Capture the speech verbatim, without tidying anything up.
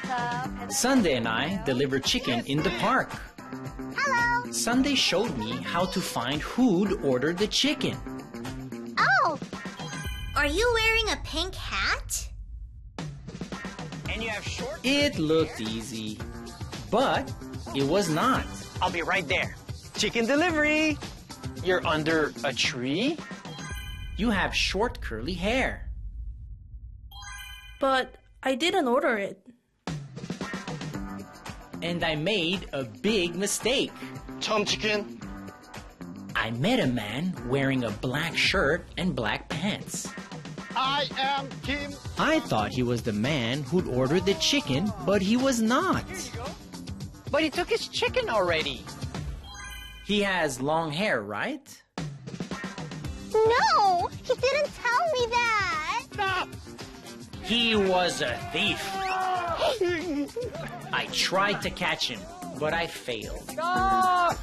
Sunday and I delivered chicken in the park. Hello. Sunday showed me how to find who'd ordered the chicken. Oh! Are you wearing a pink hat? And you have short... It looked easy, but it was not. I'll be right there. Chicken delivery. You're under a tree? You have short curly hair. But I didn't order it. And I made a big mistake. Tom chicken. I met a man wearing a black shirt and black pants. I am Kim. I thought he was the man who'd ordered the chicken, but he was not. But he took his chicken already. He has long hair, right? No! He didn't tell me that! Stop! He was a thief. I tried to catch him, but I failed. Stop!